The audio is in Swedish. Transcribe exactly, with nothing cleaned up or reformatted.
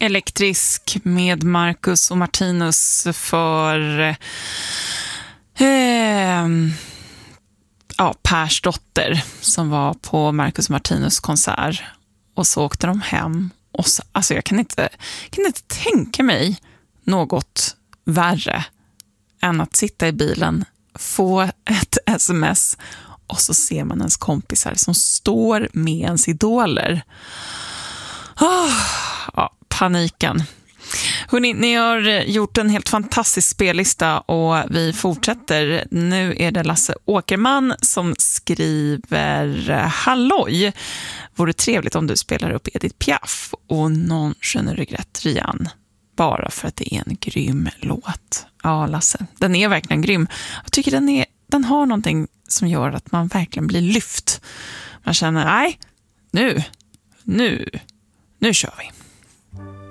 Elektrisk med Marcus och Martinus för eh, ja, Pers dotter som var på Marcus och Martinus konsert. Och så åkte de hem. Och så, alltså jag kan inte, kan inte tänka mig något värre än att sitta i bilen, få ett sms och så ser man ens kompisar som står med ens idoler. Oh, ja, paniken. Hörrni, ni har gjort en helt fantastisk spellista och vi fortsätter. Nu är det Lasse Åkerman som skriver: Halloj, vore trevligt om du spelar upp Edith Piaf och Non je ne regrette rien. Bara för att det är en grym låt. Ja, Lasse, den är verkligen grym. Jag tycker den, är, den har någonting som gör att man verkligen blir lyft. Man känner, nej, nu, nu, nu kör vi.